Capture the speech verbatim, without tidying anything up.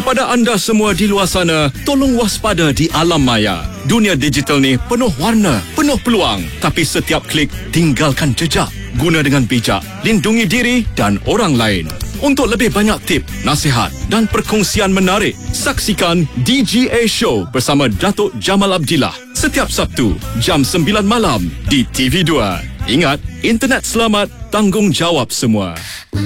Kepada anda semua di luar sana, tolong waspada di alam maya. Dunia digital ni penuh warna, penuh peluang. Tapi setiap klik, tinggalkan jejak. Guna dengan bijak, lindungi diri dan orang lain. Untuk lebih banyak tip, nasihat dan perkongsian menarik, saksikan D G A Show bersama Datuk Jamal Abdillah setiap Sabtu, jam sembilan malam di T V dua. Ingat, internet selamat, tanggungjawab semua.